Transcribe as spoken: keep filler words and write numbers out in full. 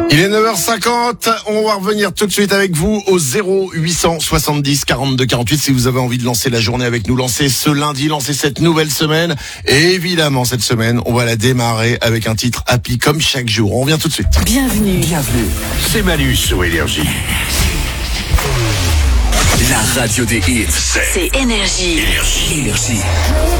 Il est neuf heures cinquante, on va revenir tout de suite avec vous au zéro huit cent soixante-dix quarante-deux quarante-huit si vous avez envie de lancer la journée avec nous, lancer ce lundi, lancer cette nouvelle semaine. Et évidemment, cette semaine, on va la démarrer avec un titre happy comme chaque jour. On revient tout de suite. Bienvenue. Bienvenue. C'est Manu sur Énergie. La radio des hits. C'est Énergie. Énergie. Énergie.